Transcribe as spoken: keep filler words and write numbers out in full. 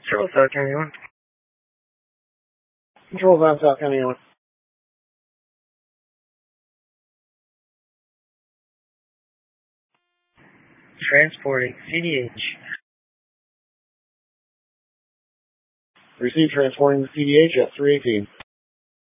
Control South County one. Control five, South County one. Transporting C D H. Receive transporting the C D H at three eighteen.